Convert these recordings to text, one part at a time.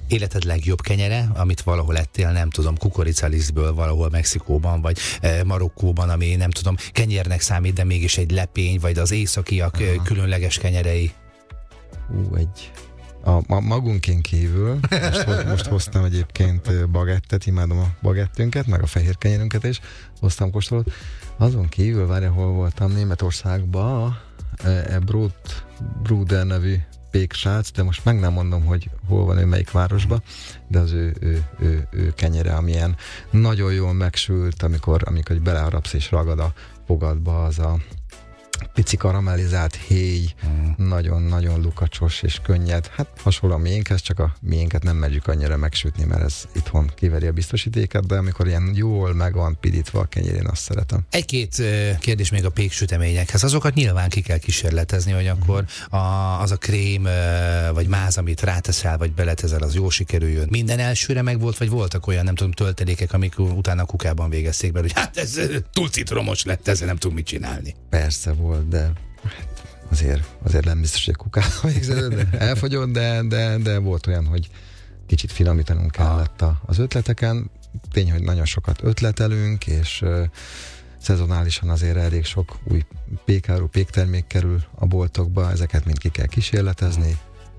Életed legjobb kenyere, amit valahol ettél, nem tudom, kukoricalisztből valahol Mexikóban, vagy Marokkóban, ami nem tudom, kenyérnek számít, de mégis egy lepény, vagy az északiak különleges kenyerei? A magunkén kívül, most hoztam egyébként bagettet, imádom a bagettünket, meg a fehér kenyerünket is, hoztam kóstolót. Azon kívül, várj, hol voltam, Németországban, Bruder nevű péksrác, de most meg nem mondom, hogy hol van ő, melyik városban, de az ő kenyere, amilyen nagyon jól megsült, amikor beleharapsz és ragad a fogadba, az a pici karamellizált héj, nagyon-nagyon lukacsos és könnyed. Hát hasonló a miénkhez, csak a miénket nem merjük annyira megsütni, mert ez itthon kiveri a biztosítéket, de amikor ilyen jól meg van pidítva a kenyér, én azt szeretem. Egy-két kérdés még a péksüteményekhez. Azokat nyilván ki kell kísérletezni, hogy akkor az a krém vagy máz, amit ráteszel, vagy beletezel, az jó sikerüljön. Minden elsőre meg volt, vagy voltak olyan, nem tudom, töltelékek, amik utána a kukában végezték be, hogy hát ez túl citromos lett, ezzel nem tudom mit csinálni. Persze volt, de azért nem biztos, hogy kukába végződött, elfogyott, de volt olyan, hogy kicsit finomítanunk kellett az ötleteken. Tény, hogy nagyon sokat ötletelünk, és szezonálisan azért elég sok új pékáru, péktermék kerül a boltokba, ezeket mind ki kell kísérletezni.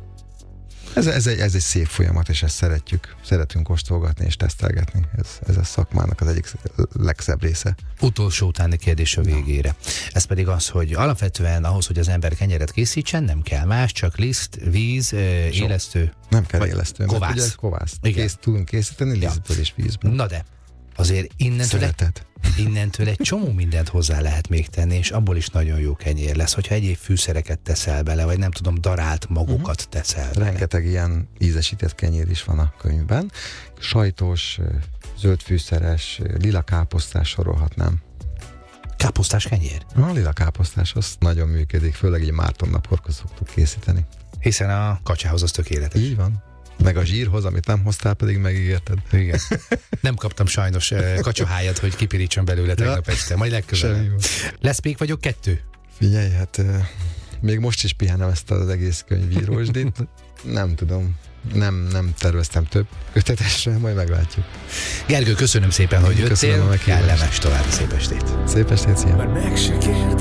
Ez egy szép folyamat, és ezt szeretünk kóstolgatni és tesztelgetni. Ez a szakmának az egyik legszebb része. Utolsó utáni kérdés a végére. Ez pedig az, hogy alapvetően ahhoz, hogy az ember kenyeret készítsen, nem kell más, csak liszt, víz, élesztő. Nem kell élesztő, kovász. Mert ugye kovász. Tudunk készíteni lisztből és vízből. Na de, azért innentől egy csomó mindent hozzá lehet még tenni, és abból is nagyon jó kenyér lesz, hogyha egyéb fűszereket teszel bele, vagy nem tudom, darált magokat teszel bele. Rengeteg ilyen ízesített kenyér is van a könyvben. Sajtos, zöldfűszeres, lila káposztás sorolhatnám. Káposztás kenyér? A lila káposztás az nagyon működik, főleg így Márton napokra szoktuk készíteni. Hiszen a kacsához az tökéletes. Így van. Meg a zsírhoz, amit nem hoztál, pedig megígérted. Igen. Nem kaptam sajnos kacsahájat, hogy kipirítsam belőle tegnap este. Majd legközelebb. Lesz pék vagyok 2? Figyelj, hát még most is pihenem ezt az egész könyvírósdit. Nem tudom. Nem terveztem több kötetesre, majd meglátjuk. Gergő, köszönöm szépen, hogy jöttél. Kellemes további szép estét. Szép estét, szia.